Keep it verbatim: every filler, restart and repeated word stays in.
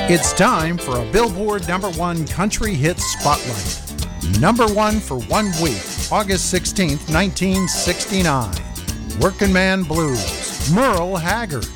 It's time for a Billboard number one country hit spotlight. Number one for one week, August sixteenth, nineteen sixty-nine. Working Man Blues, Merle Haggard.